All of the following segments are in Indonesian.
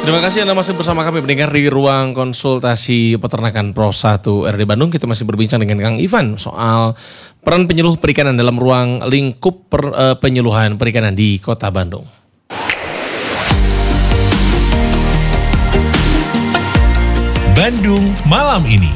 Terima kasih Anda masih bersama kami pendengar di ruang konsultasi peternakan Pro 1 RD Bandung. Kita masih berbincang dengan Kang Ivan soal peran penyuluh perikanan dalam ruang lingkup penyuluhan perikanan di Kota Bandung. Bandung malam ini.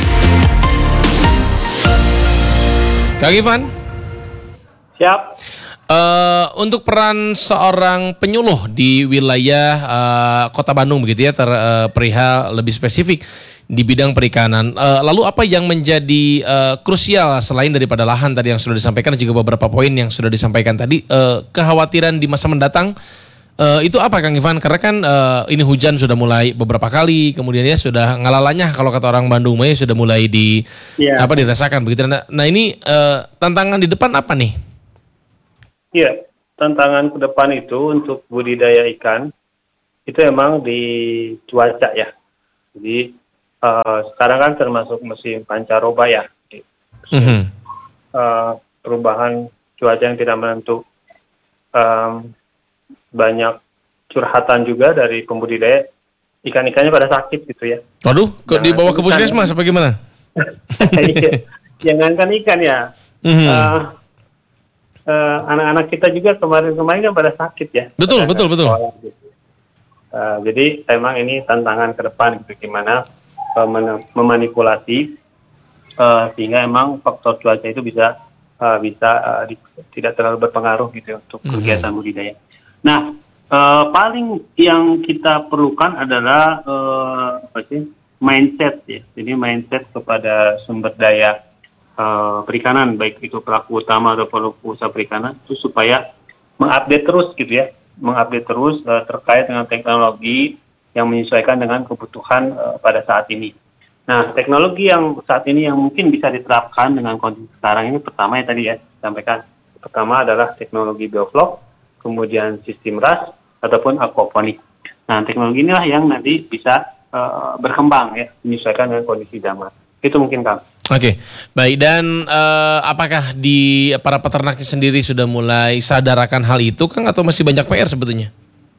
Kang Ivan? Siap. Untuk peran seorang penyuluh di wilayah Kota Bandung begitu ya, perihal lebih spesifik di bidang perikanan. Lalu apa yang menjadi krusial selain daripada lahan tadi yang sudah disampaikan dan juga beberapa poin yang sudah disampaikan tadi, kekhawatiran di masa mendatang itu apa Kang Ivan? Karena kan ini hujan sudah mulai beberapa kali, kemudian ya sudah ngalalanya kalau kata orang Bandung sudah mulai dirasakan begitu. Nah ini tantangan di depan apa nih? Iya, tantangan ke depan itu untuk budidaya ikan itu emang di cuaca ya. Jadi sekarang kan termasuk musim pancaroba ya. Perubahan cuaca yang tidak menentu, banyak curhatan juga dari pembudidaya, ikan-ikannya pada sakit gitu ya. Waduh, kok dibawa ke puskesmas apa gimana? Jangankan ikan ya. Anak-anak kita juga kemarin kan pada sakit ya. Betul. Jadi emang ini tantangan ke depan gitu, gimana memanipulasi sehingga emang faktor cuaca itu bisa tidak terlalu berpengaruh gitu untuk kegiatan budidaya. Nah, paling yang kita perlukan adalah mindset ya. Jadi mindset kepada sumber daya perikanan, baik itu pelaku utama atau pelaku usaha perikanan, itu supaya mengupdate terus gitu ya, terkait dengan teknologi yang menyesuaikan dengan kebutuhan pada saat ini. Nah, teknologi yang saat ini yang mungkin bisa diterapkan dengan kondisi sekarang ini, pertama ya tadi ya sampaikan, pertama adalah teknologi bioflok, kemudian sistem RAS ataupun aquaponik. Nah, teknologi inilah yang nanti bisa berkembang ya, menyesuaikan dengan kondisi zaman. Itu mungkin Kang. Oke, baik. Dan apakah di para peternaknya sendiri sudah mulai sadar akan hal itu, Kang, atau masih banyak PR sebetulnya?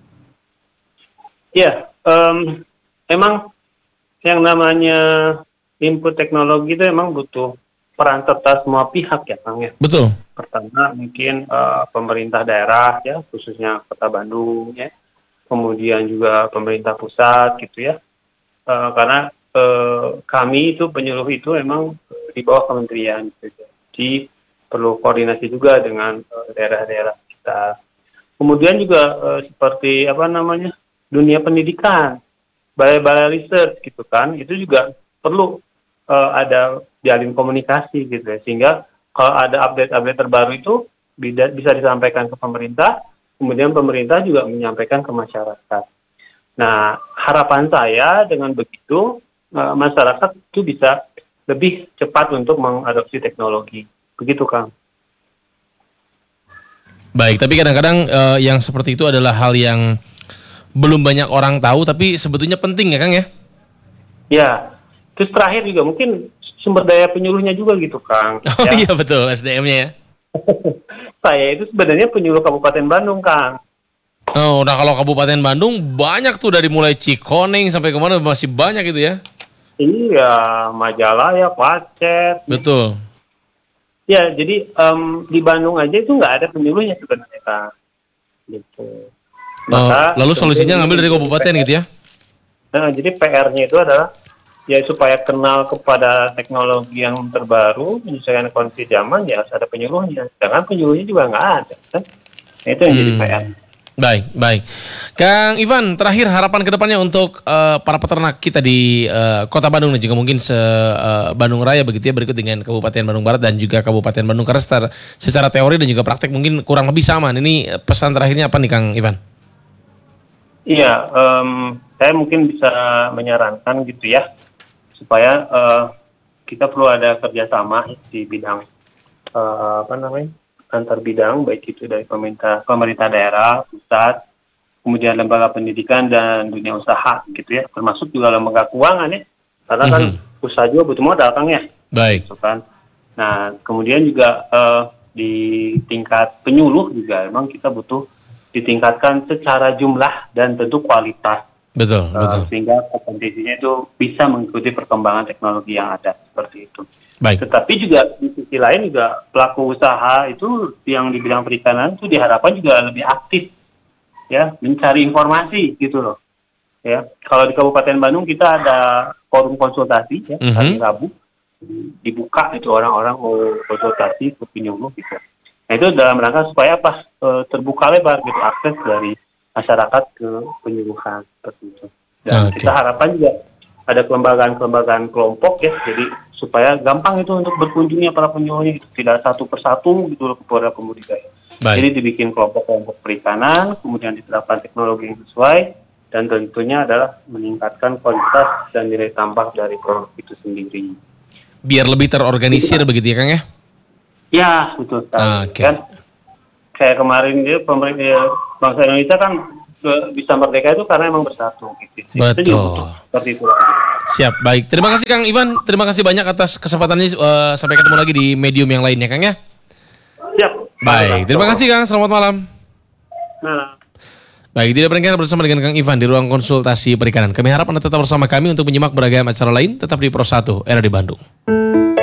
Ya, emang yang namanya input teknologi itu emang butuh peran serta semua pihak ya, Kang ya. Betul. Pertama mungkin pemerintah daerah ya, khususnya Kota Bandung ya, kemudian juga pemerintah pusat gitu ya, karena kami itu penyuluh itu emang di bawah kementerian gitu. Jadi perlu koordinasi juga dengan daerah-daerah kita. Kemudian juga seperti dunia pendidikan, balai-balai research gitu kan, itu juga perlu ada jalin komunikasi gitu ya, sehingga kalau ada update-update terbaru itu bisa disampaikan ke pemerintah, kemudian pemerintah juga menyampaikan ke masyarakat. Nah, harapan saya dengan begitu masyarakat itu bisa lebih cepat untuk mengadopsi teknologi. Begitu, Kang. Baik, tapi kadang-kadang yang seperti itu adalah hal yang belum banyak orang tahu, tapi sebetulnya penting ya, Kang ya? Ya, terus terakhir juga mungkin sumber daya penyuluhnya juga gitu, Kang. Oh ya. Iya betul, SDM-nya ya. Saya itu sebenarnya penyuluh Kabupaten Bandung, Kang. Oh, nah kalau Kabupaten Bandung banyak tuh, dari mulai Cikoneng sampai kemana masih banyak gitu ya? Iya, Majalaya, Pacet. Betul. Ya, jadi di Bandung aja itu nggak ada penyuluhnya sebenarnya, Kang. Gitu. Lalu solusinya ngambil dari kabupaten gitu ya? Nah, jadi PR-nya itu adalah ya supaya kenal kepada teknologi yang terbaru, menyesuaikan kondisi zaman, ya harus ada penyuluhnya. Sedangkan penyuluhnya juga nggak ada, kan? Nah, itu yang jadi PR. Baik. Kang Ivan, terakhir harapan kedepannya untuk para peternak kita di Kota Bandung dan juga mungkin Bandung Raya begitu ya, berikut dengan Kabupaten Bandung Barat dan juga Kabupaten Bandung, karena secara teori dan juga praktek mungkin kurang lebih sama. Ini pesan terakhirnya apa nih Kang Ivan? Iya, saya mungkin bisa menyarankan gitu ya, supaya kita perlu ada kerjasama di bidang antar bidang, baik itu dari pemerintah daerah, pusat, kemudian lembaga pendidikan dan dunia usaha gitu ya, termasuk juga lembaga keuangan ya, karena kan usaha juga butuh modal, Kang ya. Baik. Gitu kan. Nah, kemudian juga di tingkat penyuluh juga emang kita butuh ditingkatkan secara jumlah dan tentu kualitas. Betul, betul. Sehingga kompetisinya itu bisa mengikuti perkembangan teknologi yang ada seperti itu. Baik. Tetapi juga di sisi lain juga pelaku usaha itu yang di bidang perikanan itu diharapkan juga lebih aktif ya, mencari informasi gitu loh. Ya, kalau di Kabupaten Bandung kita ada forum konsultasi ya, hari Rabu dibuka itu orang-orang mau konsultasi ke penyuluh gitu. Nah itu dalam rangka supaya apa terbuka lebar gitu akses dari masyarakat ke penyuluhan seperti itu. Dan kita harapkan juga ada kelembagaan kelompok ya, jadi supaya gampang itu untuk berkunjungnya para penyuluhnya gitu. Tidak satu persatu gitu loh kepada pembudidaya. Jadi dibikin kelompok-kelompok perikanan, kemudian diterapkan teknologi yang sesuai, dan tentunya adalah meningkatkan kualitas dan nilai tambah dari produk itu sendiri. Biar lebih terorganisir begitu ya Kang ya? Ya betul sekali. Kan kayak kemarin dia pemerintah bangsa Indonesia kan bisa merdeka itu karena emang bersatu gitu. Betul. Itu juga seperti itu. Siap, baik. Terima kasih Kang Ivan. Terima kasih banyak atas kesempatannya. Sampai ketemu lagi di medium yang lainnya Kang ya. Siap. Baik, terima kasih Kang. Selamat malam. Nah. Baik, tidak perenggan bersama dengan Kang Ivan di ruang konsultasi perikanan. Kami harap Anda tetap bersama kami untuk menyimak beragam acara lain. Tetap di Pro 1 era di Bandung.